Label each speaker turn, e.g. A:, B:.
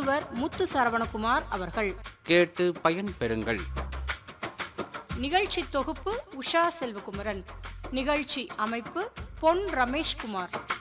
A: முனைவர் முத்து சரவணகுமார் அவர்கள்.
B: கேட்டு பயன் பெறுங்கள்.
A: நிகழ்ச்சி தொகுப்பு உஷா செல்வகுமரன். நிகழ்ச்சி அமைப்பு பொன் ரமேஷ்குமார்.